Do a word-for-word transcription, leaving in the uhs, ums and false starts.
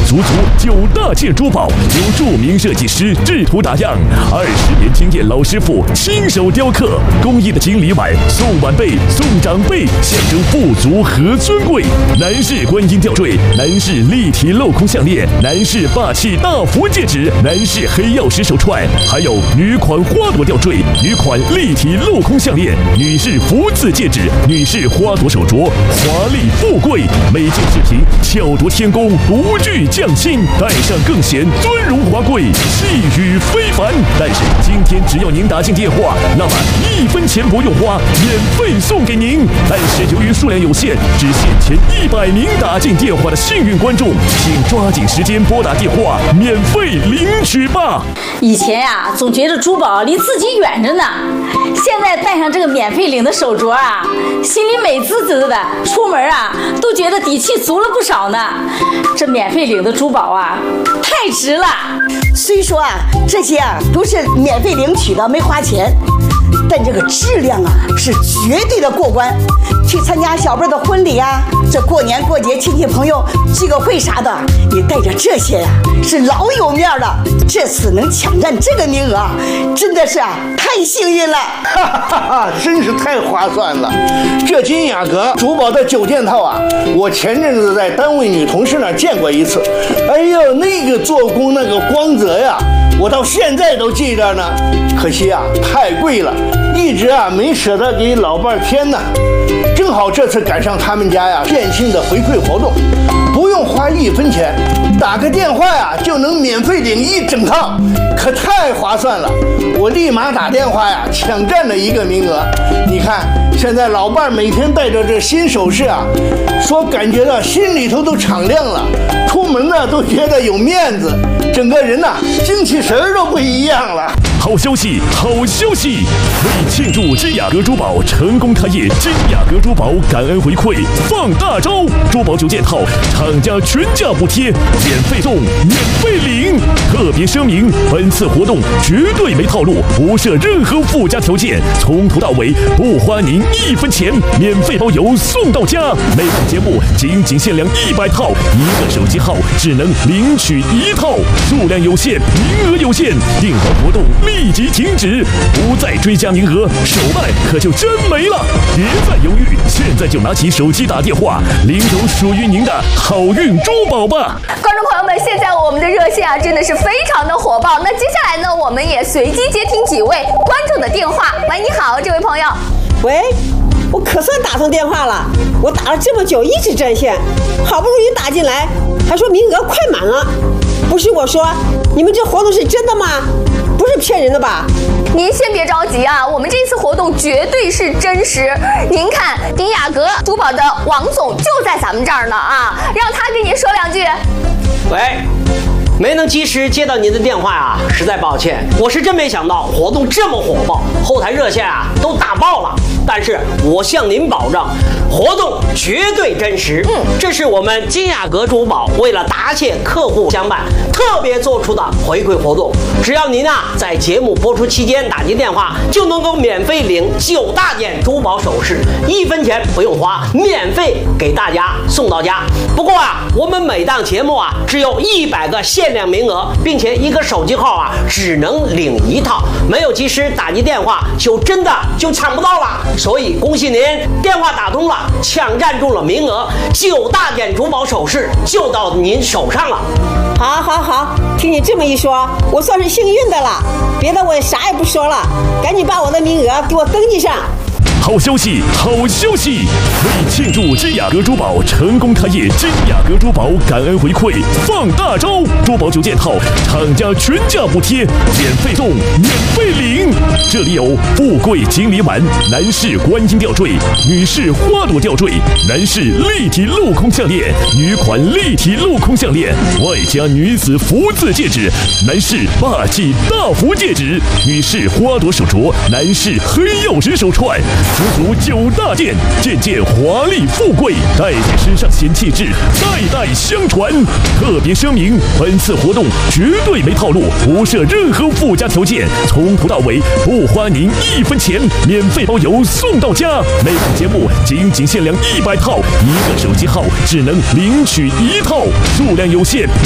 足足九大件珠宝，由著名设计师制图打样，二十年经验老师傅亲手雕刻，工艺的金里碗送晚辈送长辈，象征富足和尊贵。男士观音吊坠，男士立体镂空项链，男士霸气大福戒指，男士黑曜石手串，还有女款花朵吊坠，女款立体镂空项链，女士福字戒指，女士花朵手镯，华丽富贵。每件饰品巧夺天工，不惧匠心，戴上更显尊荣华贵，气宇非凡。但是今天只要您打进电话，那么一分钱不用花，免费送给您。但是由于数量有限，只限前一百名打进电话的幸运观众，请抓紧时间拨打电话，免费领取吧。 以前呀、啊，总觉得珠宝离自己远着呢，现在戴上这个免费领的手镯啊，心里美滋滋的，出门啊都觉得底气足了不少呢。这免费领的珠宝啊，太值了。 虽说啊，这些啊都是免费领取的，没花钱，但这个质量啊是绝对的过关。去参加小辈的婚礼啊，这过年过节亲戚朋友聚个会啥的，你带着这些呀、啊，是老有面了。这次能抢占这个名额，真的是啊太幸运了， 哈哈哈，真是太划算了。这金雅阁珠宝的九件套啊，我前阵子在单位女同事那儿见过一次，哎呦，那个做工那个光泽呀，我到现在都记着呢。可惜啊，太贵了，一直啊没舍得给老伴儿添呢。正好这次赶上他们家呀店庆的回馈活动，不用花一分钱，打个电话呀就能免费领一整套，可太划算了。我立马打电话呀抢占了一个名额。你看现在老伴每天带着这新首饰啊，说感觉到心里头都敞亮了，出门呢都觉得有面子，整个人呐精气神儿都不一样了。 好消息，好消息！为庆祝金雅阁珠宝成功开业，金雅阁珠宝感恩回馈放大招，珠宝九件套厂家全价补贴，免费送，免费领。特别声明，本次活动绝对没套路，不设任何附加条件，从头到尾不花您一分钱，免费包邮送到家。每档节目仅仅限量一百套，一个手机号只能领取一套，数量有限，名额有限，订单活动立即停止，不再追加名额，手办可就真没了。别再犹豫，现在就拿起手机打电话，领走属于您的好运珠宝吧。 观众朋友们，现在我们的热线啊真的是非常的火爆。那接下来呢，我们也随机接听几位观众的电话。喂，你好，这位朋友。 喂，我可算打通电话了，我打了这么久一直占线，好不容易打进来，还说名额快满了。不是我说，你们这活动是真的吗？不是骗人的吧？ 您先别着急啊，我们这次活动绝对是真实。您看，金雅阁珠宝的王总就在咱们这儿呢啊，让他跟您说两句。 喂，没能及时接到您的电话啊，实在抱歉。我是真没想到活动这么火爆，后台热线啊都打爆了。但是我向您保证，活动绝对真实。嗯，这是我们金雅阁珠宝为了答谢客户相伴特别做出的回馈活动。只要您啊在节目播出期间打进电话，就能够免费领九大件珠宝首饰，一分钱不用花，免费给大家送到家。不过啊，我们每档节目啊只有一百个限量名额，并且一个手机号啊只能领一套，没有及时打进电话就真的就抢不到了。所以恭喜您，电话打通了，抢占住了名额，九大件珠宝首饰就到您手上了。 好，好，好，听你这么一说，我算是幸运的了。别的我也啥也不说了，赶紧把我的名额给我登记上。 好消息，好消息！为庆祝金雅阁珠宝成功开业，金雅阁珠宝感恩回馈放大招，珠宝九件套厂家全价补贴，免费送，免费领。这里有富贵锦鲤碗、男士观音吊坠、女士花朵吊坠、男士立体镂空项链、女款立体镂空项链，外加女子福字戒指、男士霸气大福戒指、女士花朵手镯、男士黑曜石手串。足足九大件，件件华丽富贵，戴在身上显气质，代代相传。特别声明，本次活动绝对没套路，不设任何附加条件，从头到尾不花您一分钱，免费包邮送到家。每档节目仅仅限量一百套，一个手机号只能领取一套，数量有限，